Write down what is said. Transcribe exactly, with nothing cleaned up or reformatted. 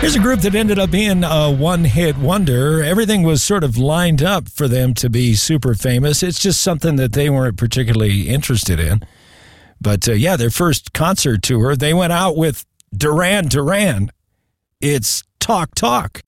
Here's a group that ended up being a one-hit wonder. Everything was sort of lined up for them to be super famous. It's just something that they weren't particularly interested in. But, uh, yeah, their first concert tour, they went out with Duran Duran. It's Talk Talk.